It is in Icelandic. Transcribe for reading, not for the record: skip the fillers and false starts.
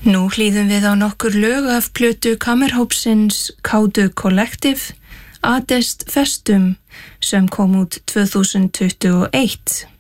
Nú hlýðum við á nokkur lög af plötu kammerhópsins Kádu Collective, Adest Festum, sem kom út 2021.